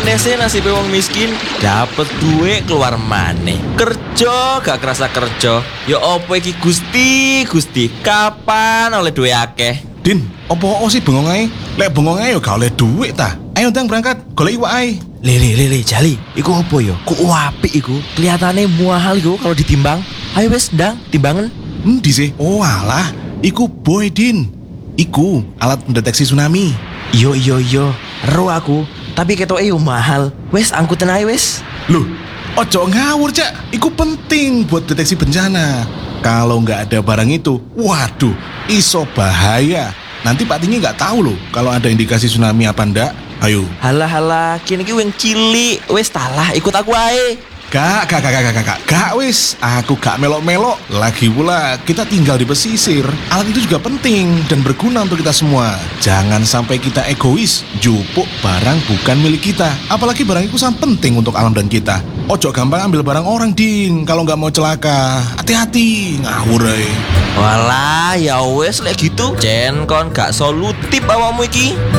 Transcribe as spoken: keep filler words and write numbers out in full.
meneh sih nasib wong miskin. Dapet duit keluar maneh. Kerja gak kerasa kerja. Ya opo iki Gusti, Gusti. Kapan oleh duit akeh? Din, opo sih bengong ae? Lek bengong ae yo gak oleh duit ta. Ayo ndang berangkat, golek iwak ae. Lele lele Jali, iku opo yo? Kok apik iku? Kelihatannya mahal iku kalau ditimbang. Ayo wes ndang timbangan. Endi sih? Oh alah, iku boy Din. Iku alat pendeteksi tsunami. Iyo iyo iyo, ero aku. Tapi ketoke yo mahal. Wes angkutan ae wes. Loh, ojo ngawur Cak. Iku penting buat deteksi bencana. Kalau nggak ada barang itu, waduh, iso bahaya. Nanti Pak Tinggi nggak tahu loh kalau ada indikasi tsunami apa ndak. Ayo. Halah halah, kini ki wing cilik. Wes talah, ikut aku ae. Gak, gak, gak, gak, gak, gak, gak, wis. Aku gak melok-melok. Lagi pula, kita tinggal di pesisir. Alat itu juga penting dan berguna untuk kita semua. Jangan sampai kita egois, jupuk barang bukan milik kita. Apalagi barang itu sangat penting untuk alam dan kita. Ojo gampang ambil barang orang, Din. Kalau nggak mau celaka, hati-hati, ngawur ae. Walah, ya wes lek gitu. Jen kon gak solutif awakmu iki.